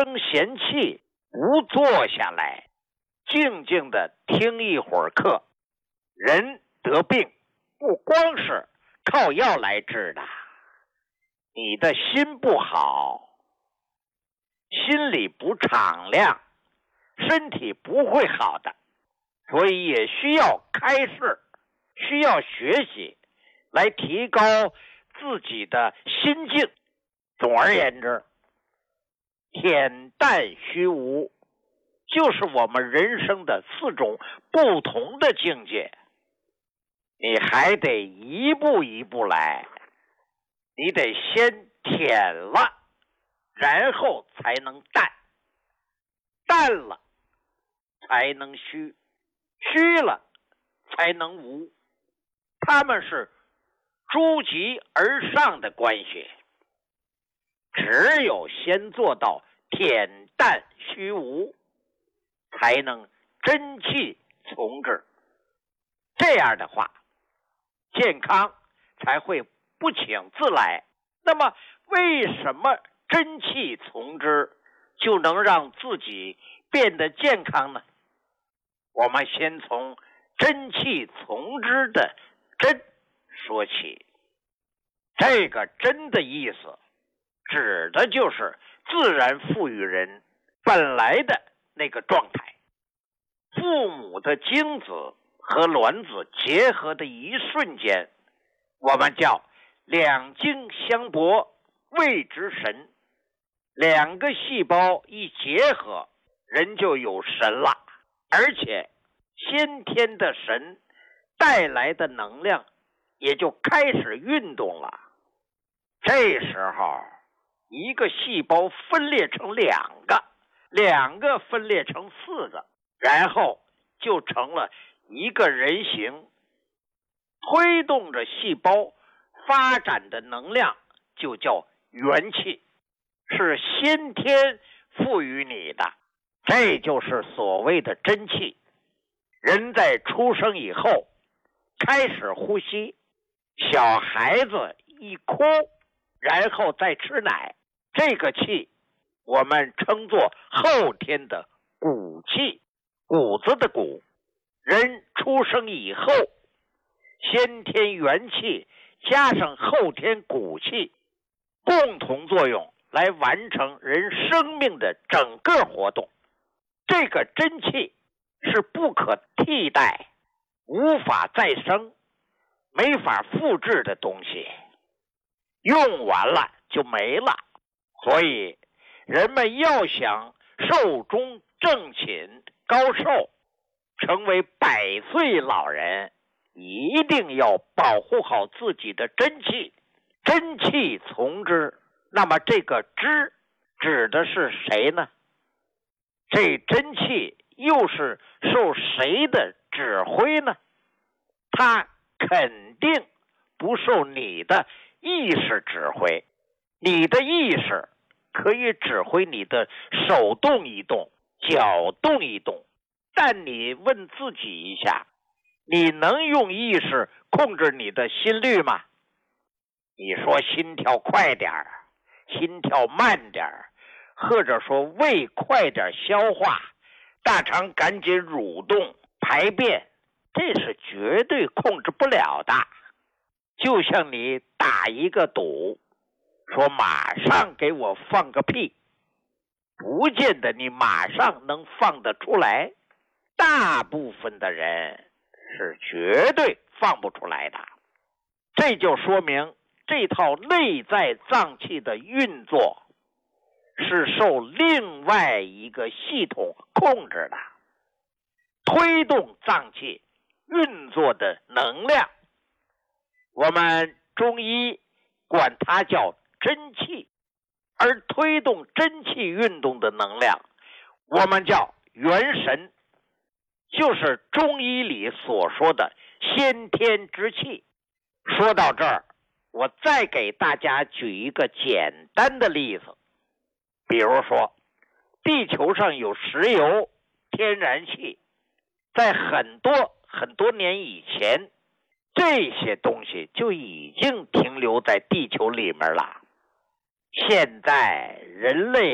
生闲气，不坐下来静静的听一会儿课。人得病不光是靠药来治的，你的心不好，心里不敞亮，身体不会好的，所以也需要开示，需要学习来提高自己的心境。总而言之，恬淡虚无就是我们人生的4种不同的境界。你还得一步一步来，你得先恬了，然后才能淡，淡了才能虚，虚了才能无，他们是诸极而上的关系。只有先做到恬淡虚无，才能真气从之。这样的话，健康才会不请自来。那么为什么真气从之就能让自己变得健康呢？我们先从真气从之的真说起。这个真的意思指的就是自然赋予人本来的那个状态。父母的精子和卵子结合的一瞬间，我们叫两精相搏，谓之神。2个细胞一结合，人就有神了，而且先天的神带来的能量也就开始运动了。这时候一个细胞分裂成2个，2个分裂成4个，然后就成了一个人形。推动着细胞发展的能量就叫元气，是先天赋予你的，这就是所谓的真气。人在出生以后开始呼吸，小孩子一哭，然后再吃奶，这个气我们称作后天的骨气，谷子的谷。人出生以后，先天元气加上后天骨气，共同作用来完成人生命的整个活动。这个真气是不可替代、无法再生、没法复制的东西，用完了就没了。所以人们要想寿终正寝、高寿，成为100岁老人，一定要保护好自己的真气，真气从之。那么这个之指的是谁呢？这真气又是受谁的指挥呢？它肯定不受你的意识指挥。你的意识可以指挥你的手动一动，脚动一动，但你问自己一下，你能用意识控制你的心率吗？你说心跳快点，心跳慢点，或者说胃快点消化，大肠赶紧蠕动排便，这是绝对控制不了的。就像你打一个赌，说马上给我放个屁，不见得你马上能放得出来，大部分的人是绝对放不出来的。这就说明这套内在脏器的运作是受另外一个系统控制的，推动脏器运作的能量，我们中医管它叫真气，而推动真气运动的能量我们叫元神，就是中医里所说的先天之气。说到这儿，我再给大家举一个简单的例子。比如说，地球上有石油、天然气，在很多年以前，这些东西就已经停留在地球里面了。现在人类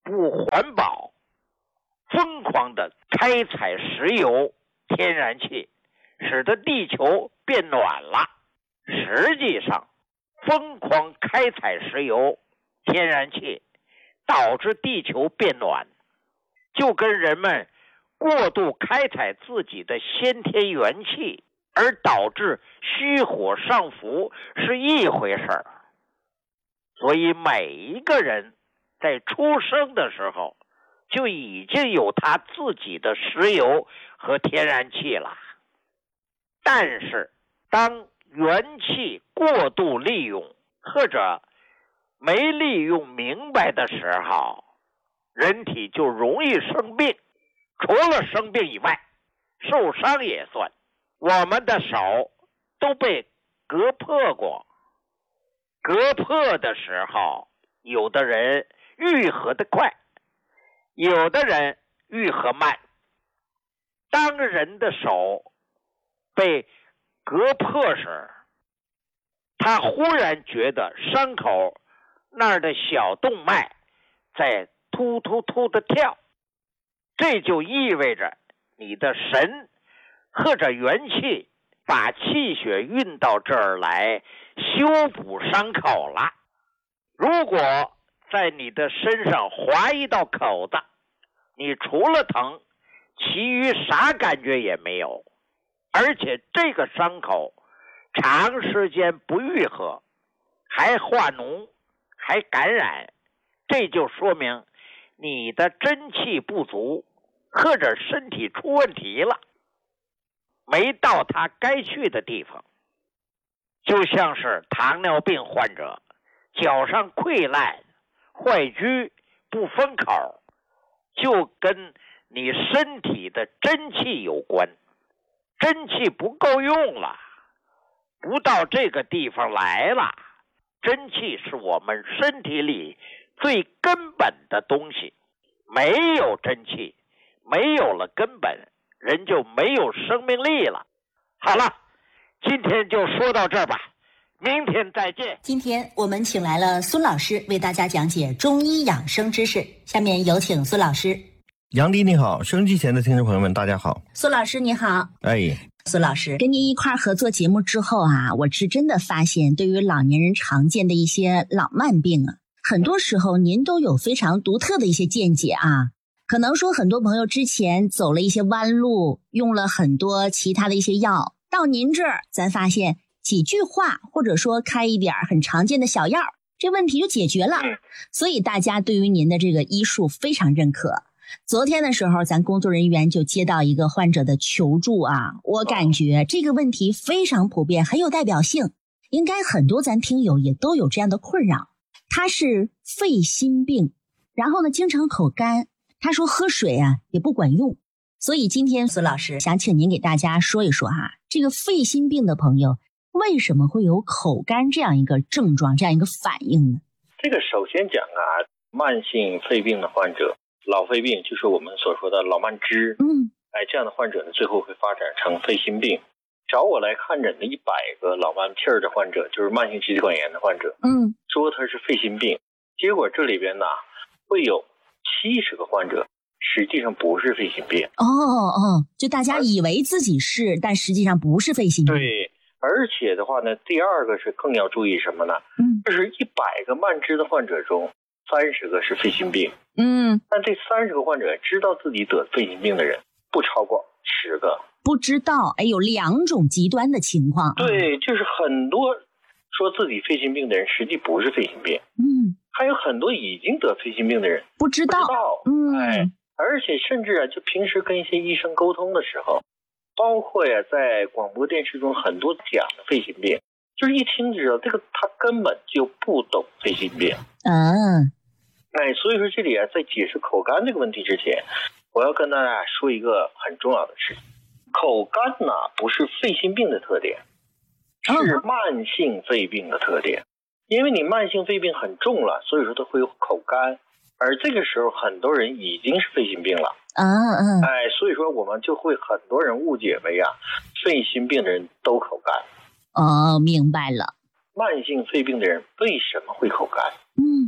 不环保，疯狂的开采石油、天然气，使得地球变暖了。实际上，疯狂开采石油、天然气导致地球变暖，就跟人们过度开采自己的先天元气而导致虚火上浮是一回事儿。所以每一个人在出生的时候就已经有他自己的石油和天然气了。但是当元气过度利用或者没利用明白的时候，人体就容易生病。除了生病以外，受伤也算。我们的手都被割破过，割破的时候，有的人愈合的快，有的人愈合慢。当人的手被割破时，他忽然觉得伤口那儿的小动脉在突突突的跳，这就意味着你的神或者元气把气血运到这儿来修补伤口了。如果在你的身上划一道口子，你除了疼，其余啥感觉也没有，而且这个伤口长时间不愈合，还化脓，还感染，这就说明你的真气不足，或者身体出问题了，没到他该去的地方。就像是糖尿病患者脚上溃烂、坏疽、不封口，就跟你身体的真气有关。真气不够用了，不到这个地方来了。真气是我们身体里最根本的东西，没有真气，没有了根本，人就没有生命力了。好了，今天就说到这儿吧，明天再见。 今天我们请来了孙老师为大家讲解中医养生知识，下面有请孙老师。 杨迪你好，收音机前的听众朋友们大家好。 孙老师你好。孙老师， 跟您一块儿合作节目之后啊，我是真的发现对于老年人常见的一些老慢病啊，很多时候您都有非常独特的一些见解啊。可能说很多朋友之前走了一些弯路，用了很多其他的一些药，到您这儿咱发现几句话或者说开一点很常见的小药，这问题就解决了。所以大家对于您的这个医术非常认可。昨天的时候咱工作人员就接到一个患者的求助啊，我感觉这个问题非常普遍，很有代表性，应该很多咱听友也都有这样的困扰。他是肺心病，然后呢经常口干，他说喝水啊也不管用。所以今天孙老师想请您给大家说一说哈，这个肺心病的朋友为什么会有口干这样一个症状，这样一个反应呢？ 这个首先讲啊，慢性肺病的患者，老肺病就是我们所说的老慢支，这样的患者呢，最后会发展成肺心病。找我来看诊的100个老慢气儿的患者，就是慢性支气管炎的患者，说他是肺心病，结果这里边呢会有70个患者实际上不是肺心病。 就大家以为自己是，但实际上不是肺心病。 对，而且的话呢，第二个是更要注意什么呢？就是100个慢支的患者中30个是肺心病。但这30个患者知道自己得肺心病的人不超过10个。 不知道，有2种极端的情况。 对，就是很多说自己肺心病的人实际不是肺心病。还有很多已经得肺心病的人不知道。 而且甚至就平时跟一些医生沟通的时候，包括在广播电视中很多讲的肺心病，就是一听就知道这个他根本就不懂肺心病。所以说这里在解释口干这个问题之前，我要跟大家说一个很重要的事情。口干呢不是肺心病的特点，是慢性肺病的特点。因为你慢性肺病很重了，所以说它会有口干，而这个时候很多人已经是肺心病了。所以说我们就会很多人误解为肺心病的人都口干。 明白了。 慢性肺病的人为什么会口干？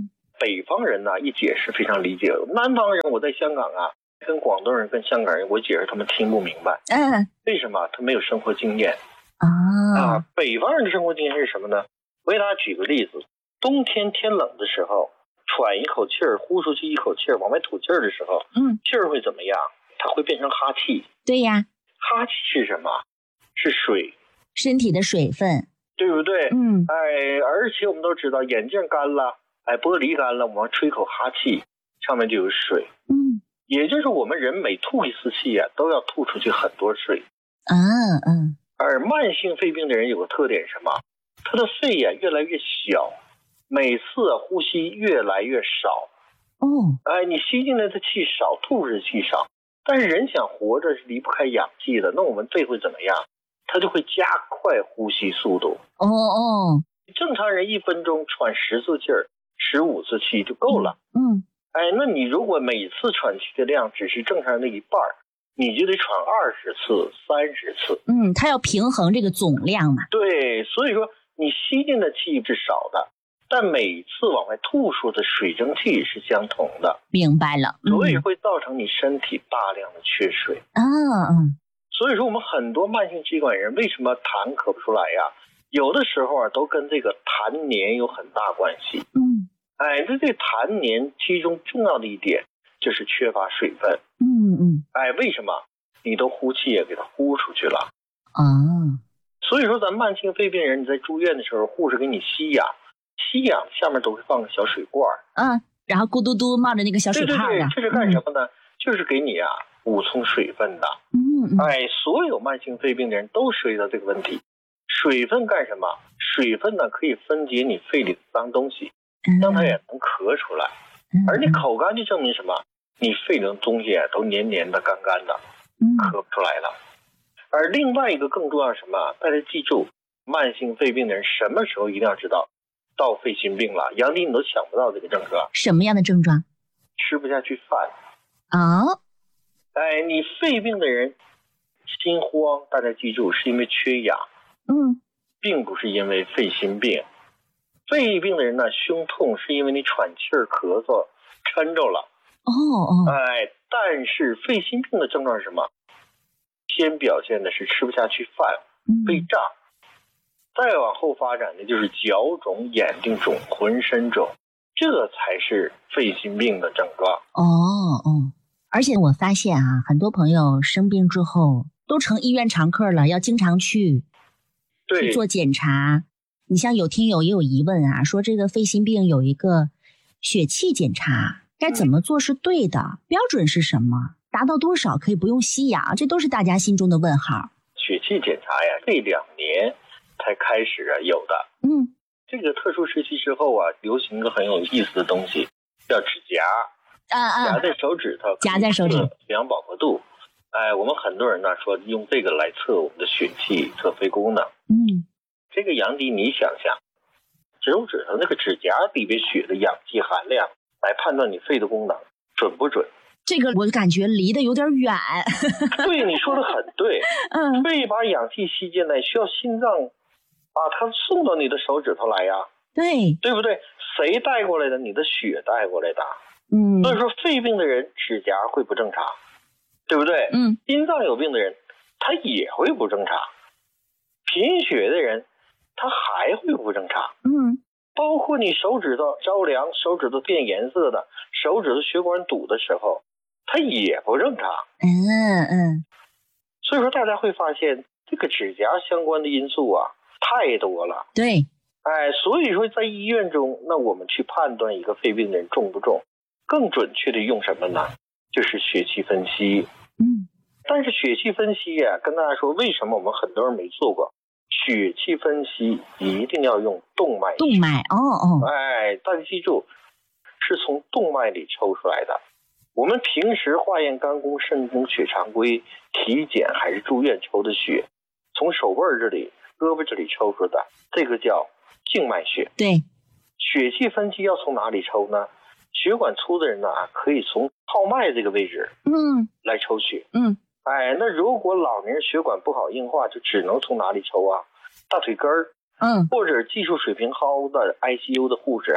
北方人呢一解释非常理解，南方人我在香港啊，跟广东人跟香港人我解释他们听不明白。为什么？他没有生活经验啊。北方人的生活经验是什么呢？我给大家举个例子，冬天天冷的时候，喘一口气儿，呼出去一口气儿，往外吐气儿的时候，气儿会怎么样？它会变成哈气。 对呀， 哈气是什么？是水， 身体的水分， 对不对？而且我们都知道，眼镜干了，玻璃干了，我们吹口哈气，上面就有水。也就是我们人每吐一次气啊，都要吐出去很多水。而慢性肺病的人有个特点是什么？他的肺呀越来越小，每次呼吸越来越少。你吸进来的气少，吐出的气少。但是人想活着是离不开氧气的，那我们肺会怎么样？它就会加快呼吸速度。正常人1分钟喘10次气儿，15次气就够了。那你如果每次喘气的量只是正常人的一半，你就得喘20次、30次。 它要平衡这个总量嘛。 对，所以说你吸进的气是少的，但每次往外吐出的水蒸气是相同的。 明白了。 所以会造成你身体大量的缺水。所以说我们很多慢性气管炎为什么痰咳不出来呀？有的时候啊，都跟这个痰黏有很大关系。这痰黏其中重要的一点就是缺乏水分。为什么？你都呼气也给它呼出去了。所以说咱慢性肺病人你在住院的时候，护士给你吸氧下面都会放个小水罐。 然后咕嘟嘟冒着那个小水泡的。 对，这是干什么呢？就是给你补充水分的。所有慢性肺病的人都涉及到这个问题。水分干什么？水分呢可以分解你肺里的脏东西，让它也能咳出来。而你口干就证明什么？你肺里的东西都黏黏的、干干的，咳不出来了。而另外一个更重要是什么？大家记住，慢性肺病的人什么时候一定要知道到肺心病了？杨迪，你都想不到这个症状。 什么样的症状？ 吃不下去饭。你肺病的人心慌，大家记住是因为缺氧。并不是因为肺心病。肺病的人呢，胸痛是因为你喘气儿、咳嗽撑着了。但是肺心病的症状是什么？先表现的是吃不下去饭，胃胀，再往后发展的就是脚肿、眼睛肿、浑身肿，这才是肺心病的症状。 而且我发现很多朋友生病之后都成医院常客了，要经常去做检查。你像有听友也有疑问说这个肺心病有一个血气检查，该怎么做是对的？标准是什么？达到多少可以不用吸氧？这都是大家心中的问号。 血气检查呀，这2年才开始有的。这个特殊时期之后流行一个很有意思的东西，叫指甲。夹在手指头， 夹在手指， 量饱和度。我们很多人呢说用这个来测我们的血气，测肺功能。这个杨迪，你想想，手指头那个指甲里边血的氧气含量，来判断你肺的功能准不准？ 这个我感觉离得有点远。 对，你说的很对。肺把氧气吸进来，需要心脏把它送到你的手指头来呀。对不对？谁带过来的？你的血带过来的。所以说肺病的人指甲会不正常，对不对？心脏有病的人他也会不正常，贫血的人他还会不正常。包括你手指头着凉，手指头变颜色的，手指头血管堵的时候，它也不正常。所以说大家会发现这个指甲相关的因素太多了。 对。 所以说在医院中，那我们去判断一个肺病的人重不重，更准确的用什么呢？就是血气分析。但是血气分析跟大家说，为什么我们很多人没做过？血气分析一定要用动脉。大家记住，是从动脉里抽出来的。我们平时化验肝功、肾功、血常规、体检还是住院抽的血，从手腕这里、胳膊这里抽出的，这个叫静脉血。 对。 血气分析要从哪里抽呢？血管粗的人呢，可以从号脉这个位置来抽血。那如果老年人血管不好硬化，就只能从哪里抽大腿根儿。或者技术水平高的 ICU 的护士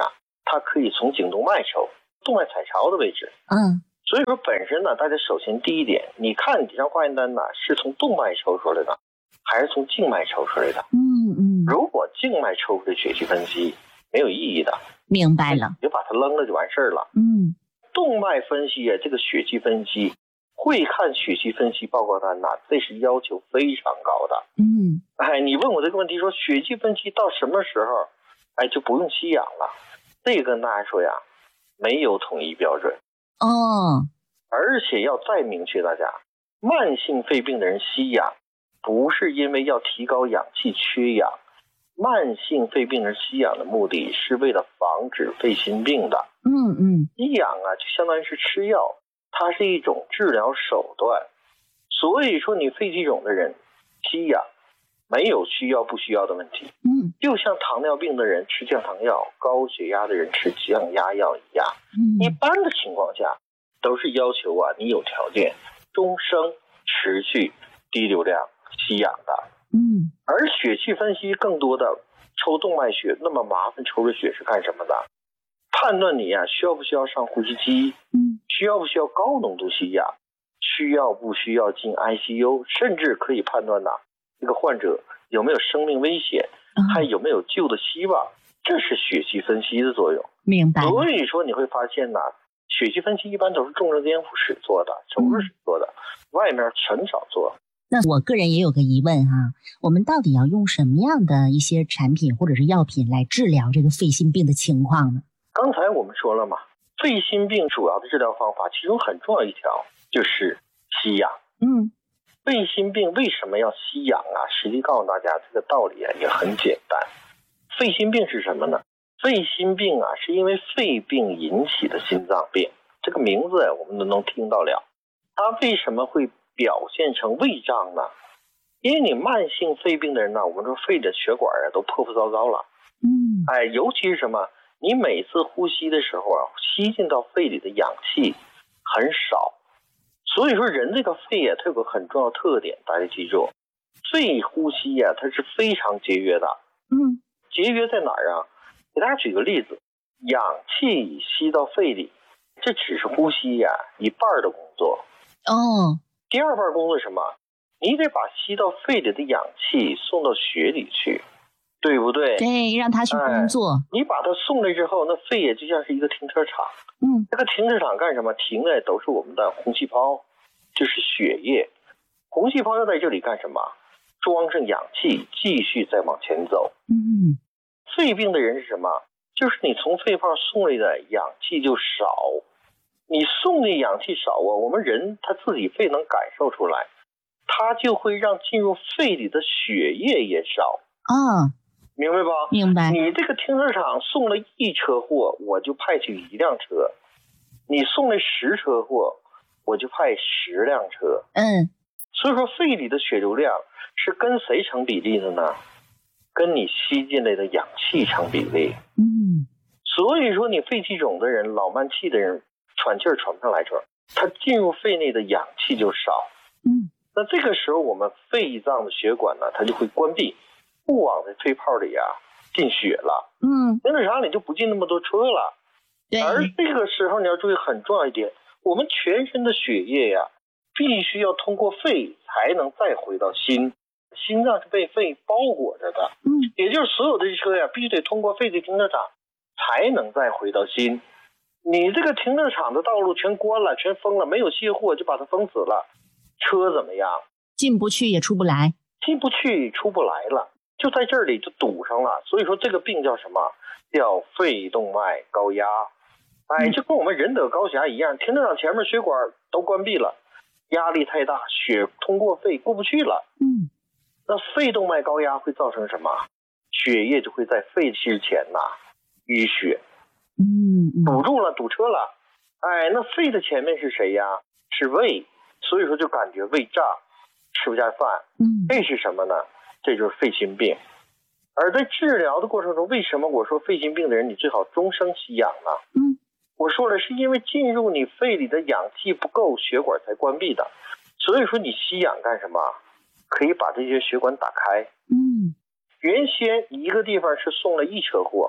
它可以从颈动脉抽，动脉彩槽的位置。所以说本身呢，大家首先第一点，你看你这张化验单呢，是从动脉抽出来的，还是从静脉抽出来的？如果静脉抽出的血迹分析没有意义的， 明白了， 你就把它扔了就完事儿了。动脉分析这个血迹分析，会看血迹分析报告单呐，这是要求非常高的。你问我这个问题说血迹分析到什么时候，就不用吸氧了？这个跟大家说呀，没有统一标准。而且要再明确大家，慢性肺病的人吸氧，不是因为要提高氧气缺氧，慢性肺病人吸氧的目的是为了防止肺心病的。吸氧啊，就相当于是吃药，它是一种治疗手段。所以说你肺气肿的人吸氧没有需要不需要的问题。就像糖尿病的人吃降糖药，高血压的人吃降压药一样。一般的情况下都是要求啊，你有条件终生持续低流量吸氧的。而血气分析更多的抽动脉血，那么麻烦抽的血是干什么的？判断你啊需要不需要上呼吸机，需要不需要高浓度吸氧，需要不需要进 ICU， 甚至可以判断这个患者有没有生命危险，还有没有救的希望，这是血气分析的作用。 明白。 所以说你会发现血气分析一般都是重症监护室做的，手术室做的，外面很少做。 那我个人也有个疑问我们到底要用什么样的一些产品或者是药品来治疗这个肺心病的情况呢？ 刚才我们说了嘛，肺心病主要的治疗方法其中很重要一条就是吸氧。肺心病为什么要吸氧实际告诉大家这个道理也很简单。肺心病是什么呢？肺心病是因为肺病引起的心脏病，这个名字我们都能听到了。它为什么会表现成胃胀呢？因为你慢性肺病的人我们说肺的血管都破破糟糟了。尤其是什么？你每次呼吸的时候吸进到肺里的氧气很少。所以说人这个肺它有个很重要的特点，大家记住，肺呼吸它是非常节约的。节约在哪儿给大家举个例子，氧气吸到肺里，这只是呼吸一半的工作。第二半工作是什么？你得把吸到肺里的氧气送到血里去，对不对？ 对，让它去工作。 你把它送来之后，那肺也就像是一个停车场。这个停车场干什么？停的都是我们的红细胞，就是血液。红细胞要在这里干什么？装上氧气，继续再往前走。肺病的人是什么？就是你从肺泡送来的氧气就少。你送的氧气少我们人他自己肺能感受出来，他就会让进入肺里的血液也少。明白吧？ 明白。 你这个停车场送了1车货，我就派去1辆车；你送了10车货，我就派10辆车。所以说肺里的血流量是跟谁成比例的呢？跟你吸进来的氧气成比例。所以说你肺气肿的人，老慢气的人，喘气儿喘不上来时候，他进入肺内的氧气就少。那这个时候我们肺脏的血管呢，它就会关闭，不往这肺泡里进血了。停车场里就不进那么多车了。而这个时候你要注意很重要一点，我们全身的血液必须要通过肺才能再回到心，心脏是被肺包裹着的。也就是所有的车必须得通过肺的停车场才能再回到心。你这个停车场的道路全关了，全封了，没有卸货就把它封死了，车怎么样？ 进不去也出不来。 进不去出不来了，就在这里就堵上了。所以说这个病叫什么？叫肺动脉高压。就跟我们人得高血压一样，停车场前面血管都关闭了，压力太大，血通过肺过不去了。那肺动脉高压会造成什么？血液就会在肺之前淤血，堵住了，堵车了。那肺的前面是谁呀？是胃，所以说就感觉胃胀，吃不下饭。这是什么呢？这就是肺心病。而在治疗的过程中，为什么我说肺心病的人你最好终生吸氧呢？我说了，是因为进入你肺里的氧气不够，血管才关闭的。所以说你吸氧干什么？可以把这些血管打开。原先一个地方是送了1车货，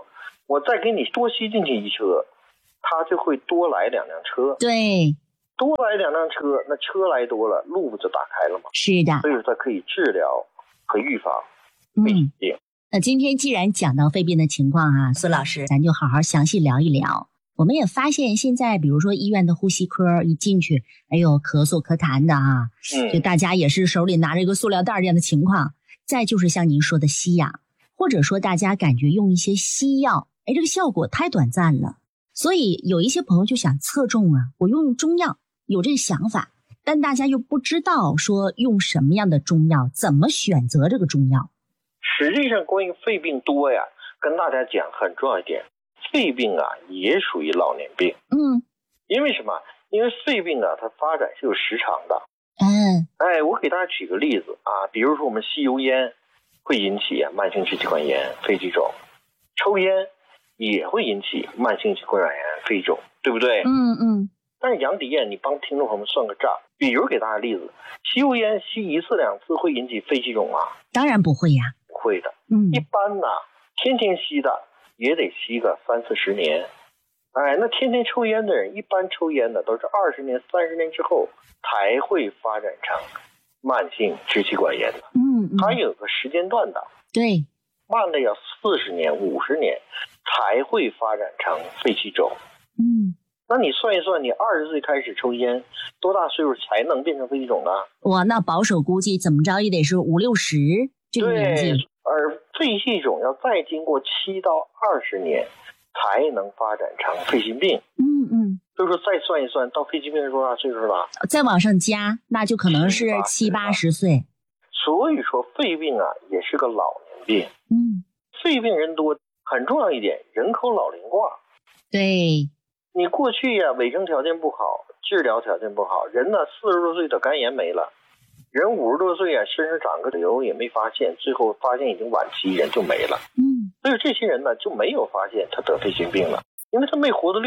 我再给你多吸进去一车，他就会多来2辆车。 对， 多来2辆车，那车来多了，路不就打开了吗？ 是的。 所以说它可以治疗和预防肺病。 那今天既然讲到肺病的情况啊，孙老师，咱就好好详细聊一聊。我们也发现现在比如说医院的呼吸科一进去，哎呦咳嗽咳痰的啊，就大家也是手里拿着一个塑料袋这样的情况。再就是像您说的吸氧，或者说大家感觉用一些西药，哎，这个效果太短暂了，所以有一些朋友就想侧重啊，我用中药，有这个想法，但大家又不知道说用什么样的中药，怎么选择这个中药。 实际上关于肺病多呀，跟大家讲很重要一点，肺病啊也属于老年病。因为什么？因为肺病啊它发展是有时长的。我给大家举个例子啊，比如说我们吸油烟会引起慢性支气管炎、肺气肿，抽烟也会引起慢性支气管炎、肺肿，对不对？但是杨迪燕，你帮听众朋友们算个账，比如给大家例子，吸油烟吸1次2次会引起肺气肿吗？ 当然不会呀。 不会的。一般呢，天天吸的也得吸个30-40年。那天天抽烟的人，一般抽烟的都是20年、30年之后才会发展成慢性支气管炎的。它有个时间段的。对，慢的要40年、50年才会发展成肺气肿。那你算一算，你20岁开始抽烟，多大岁数才能变成肺气肿呢？ 哇，那保守估计怎么着也得是50-60这个年纪。 对，而肺气肿要再经过7到20年才能发展成肺心病。所以说再算一算，到肺心病是多大岁数了？ 再往上加，那就可能是70-80岁。 所以说肺病啊也是个老年病。肺病人多，很重要一点，人口老龄化。 对， 你过去呀卫生条件不好，治疗条件不好，人呢40多岁得肝炎没了，人50多岁身上长个瘤也没发现，最后发现已经晚期，人就没了。所以这些人呢就没有发现他得肺心病了，因为他没活到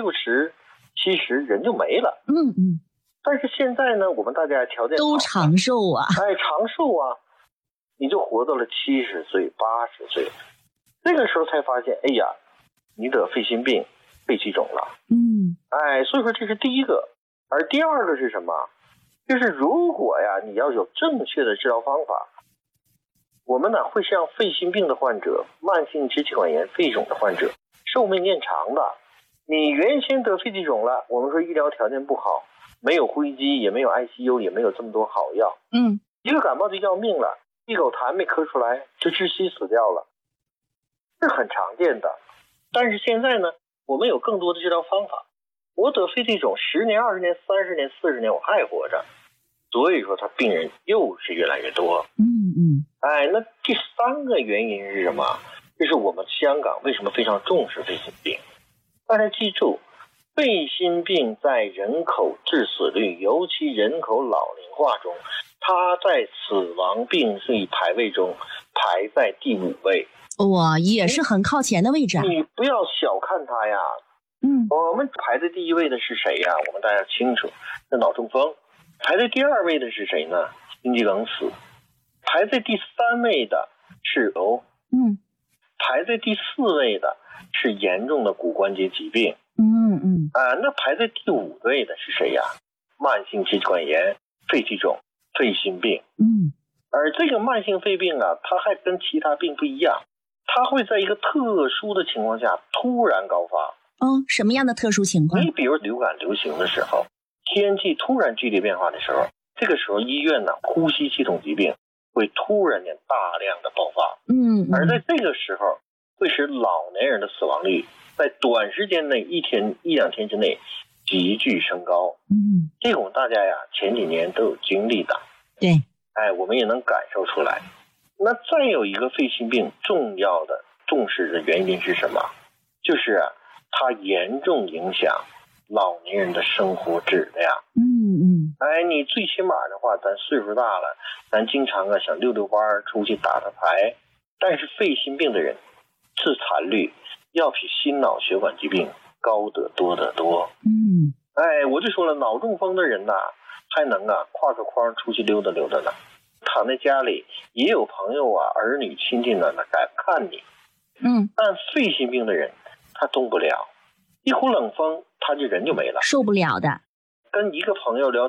60、70，人就没了。但是现在呢，我们大家条件好， 都长寿啊。 长寿啊，你就活到了70岁、80岁，这个时候才发现，哎呀，你得肺心病、肺气肿了。所以说这是第一个。而第二个是什么？就是如果呀你要有正确的治疗方法，我们呢会让肺心病的患者、慢性支气管炎、肺肿的患者寿命延长的。你原先得肺气肿了，我们说医疗条件不好，没有呼吸机，也没有 ICU， 也没有这么多好药。一个感冒就要命了，一口痰没咳出来就窒息死掉了，是很常见的。但是现在呢，我们有更多的治疗方法。我得肺气肿10年、20年、30年、40年我还活着，所以说他病人又是越来越多。那第三个原因是什么？就是我们香港为什么非常重视肺心病。大家记住，肺心病在人口致死率，尤其人口老龄化中，它在死亡病例排位中排在第5位。 哇，也是很靠前的位置。 你不要小看它呀。我们排在第1位的是谁呀？我们大家清楚，是脑中风。排在第2位的是谁呢？心肌梗死。排在第3位的是排在第4位的是严重的骨关节疾病。那排在第5位的是谁呀？慢性支气管炎、肺气肿、肺心病。而这个慢性肺病啊，它还跟其他病不一样，它会在一个特殊的情况下突然高发。 什么样的特殊情况？ 你比如流感流行的时候，天气突然剧烈变化的时候，这个时候医院呢呼吸系统疾病会突然间大量的爆发。而在这个时候会使老年人的死亡率在短时间内1-2天之内急剧升高。这个我们大家呀前几年都有经历的。 对， 我们也能感受出来。那再有一个肺心病重要的重视的原因是什么？就是它严重影响老年人的生活质量。你最起码的话，咱岁数大了，咱经常想溜溜弯，出去打打牌。但是肺心病的人致残率要比心脑血管疾病高得多得多。我就说了，脑中风的人呐，还能挎个筐出去溜达溜达呢。躺在家里也有朋友儿女亲戚呢敢看你。但肺心病的人他动不了，一股冷风他这人就没了， 受不了的。 跟一个朋友聊